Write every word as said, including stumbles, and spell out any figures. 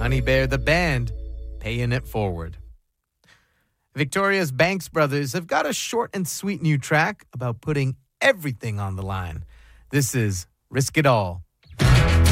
Honey Bear the Band, Paying It Forward. Victoria's Banks Brothers have got a short and sweet new track about putting everything on the line. This is Risk It All.